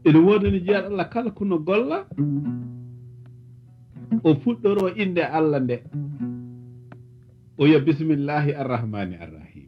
ene wodani jeyaɗo Allah kala kono golla o fuɗɗoro inde Allah nde o wiya bisimillahi arrahmani arrahim